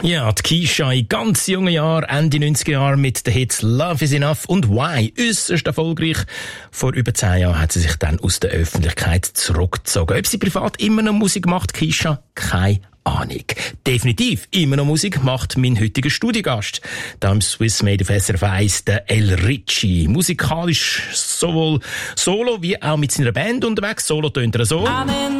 Ja, die Keisha in ganz jungen Jahren, Ende 90er Jahre mit den Hits Love is Enough und Why, äusserst erfolgreich. Vor über 10 Jahren hat sie sich dann aus der Öffentlichkeit zurückgezogen. Ob sie privat immer noch Musik macht, Keisha, keine Ahnung. Definitiv immer noch Musik macht mein heutiger Studiogast. Da im Swiss Made of SRF 1, der El Ritchie. Musikalisch sowohl solo wie auch mit seiner Band unterwegs. Solo tönt er so.